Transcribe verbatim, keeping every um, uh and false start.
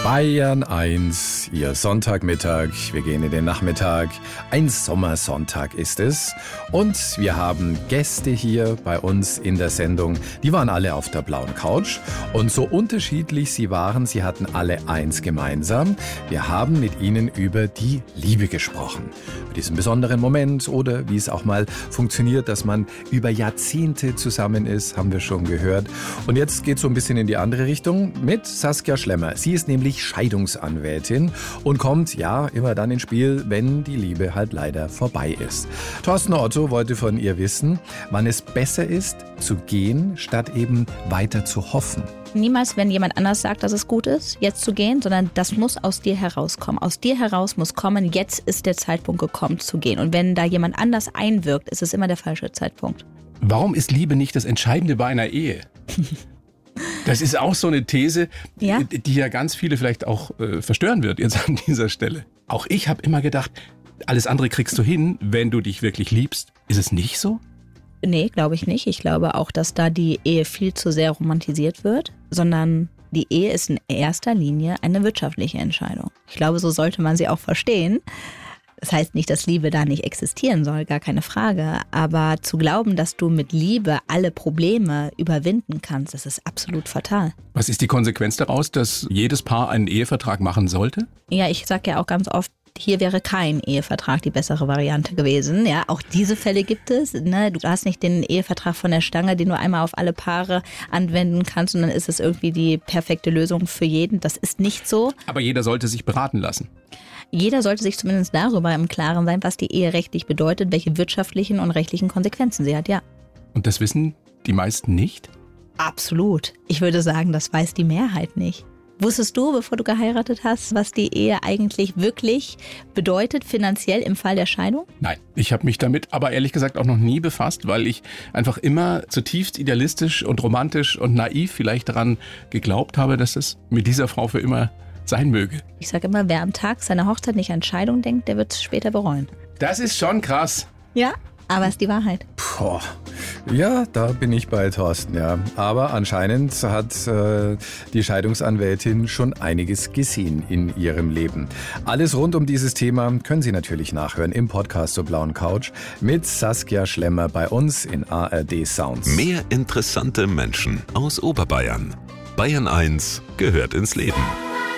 Bayern eins, Ihr Sonntagmittag, wir gehen in den Nachmittag. Ein Sommersonntag ist es und wir haben Gäste hier bei uns in der Sendung. Die waren alle auf der blauen Couch und so unterschiedlich sie waren, sie hatten alle eins gemeinsam. Wir haben mit ihnen über die Liebe gesprochen. Über diesen besonderen Moment oder wie es auch mal funktioniert, dass man über Jahrzehnte zusammen ist, haben wir schon gehört. Und jetzt geht es so ein bisschen in die andere Richtung mit Saskia Schlemmer. Sie ist nämlich Scheidungsanwältin und kommt ja immer dann ins Spiel, wenn die Liebe halt leider vorbei ist. Thorsten Otto wollte von ihr wissen, wann es besser ist, zu gehen, statt eben weiter zu hoffen. Niemals, wenn jemand anders sagt, dass es gut ist, jetzt zu gehen, sondern das muss aus dir herauskommen. Aus dir heraus muss kommen, jetzt ist der Zeitpunkt gekommen zu gehen. Und wenn da jemand anders einwirkt, ist es immer der falsche Zeitpunkt. Warum ist Liebe nicht das Entscheidende bei einer Ehe? Das ist auch so eine These, ja? die ja ganz viele vielleicht auch äh, verstören wird jetzt an dieser Stelle. Auch ich habe immer gedacht, alles andere kriegst du hin, wenn du dich wirklich liebst. Ist es nicht so? Nee, glaube ich nicht. Ich glaube auch, dass da die Ehe viel zu sehr romantisiert wird, sondern die Ehe ist in erster Linie eine wirtschaftliche Entscheidung. Ich glaube, so sollte man sie auch verstehen. Das heißt nicht, dass Liebe da nicht existieren soll, gar keine Frage. Aber zu glauben, dass du mit Liebe alle Probleme überwinden kannst, das ist absolut fatal. Was ist die Konsequenz daraus, dass jedes Paar einen Ehevertrag machen sollte? Ja, ich sage ja auch ganz oft, hier wäre kein Ehevertrag die bessere Variante gewesen. Ja, auch diese Fälle gibt es. Ne? Du hast nicht den Ehevertrag von der Stange, den du einmal auf alle Paare anwenden kannst und dann ist es irgendwie die perfekte Lösung für jeden. Das ist nicht so. Aber jeder sollte sich beraten lassen. Jeder sollte sich zumindest darüber im Klaren sein, was die Ehe rechtlich bedeutet, welche wirtschaftlichen und rechtlichen Konsequenzen sie hat, ja. Und das wissen die meisten nicht? Absolut. Ich würde sagen, das weiß die Mehrheit nicht. Wusstest du, bevor du geheiratet hast, was die Ehe eigentlich wirklich bedeutet, finanziell im Fall der Scheidung? Nein, ich habe mich damit aber ehrlich gesagt auch noch nie befasst, weil ich einfach immer zutiefst idealistisch und romantisch und naiv vielleicht daran geglaubt habe, dass es mit dieser Frau für immer sein möge. Ich sage immer, wer am Tag seiner Hochzeit nicht an Scheidung denkt, der wird es später bereuen. Das ist schon krass. Ja, aber es ist die Wahrheit. Puh. Ja, da bin ich bei Thorsten, ja. Aber anscheinend hat äh, die Scheidungsanwältin schon einiges gesehen in ihrem Leben. Alles rund um dieses Thema können Sie natürlich nachhören im Podcast zur blauen Couch mit Saskia Schlemmer bei uns in A R D Sounds. Mehr interessante Menschen aus Oberbayern. Bayern eins gehört ins Leben.